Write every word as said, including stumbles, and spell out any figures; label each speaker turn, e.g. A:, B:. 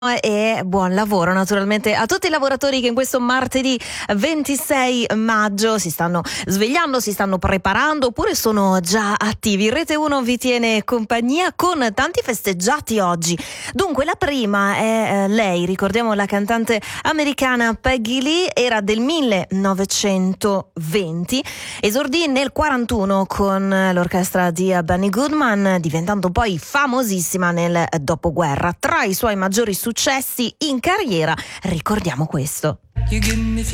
A: E buon lavoro naturalmente a tutti i lavoratori che in questo martedì ventisei maggio si stanno svegliando, si stanno preparando oppure sono già attivi. Rete uno vi tiene compagnia con tanti festeggiati oggi. Dunque la prima è eh, lei, ricordiamo la cantante americana Peggy Lee, era del millenovecentoventi, esordì nel quarantuno con l'orchestra di Benny Goodman, diventando poi famosissima nel dopoguerra. Tra i suoi maggiori successi in carriera ricordiamo questo.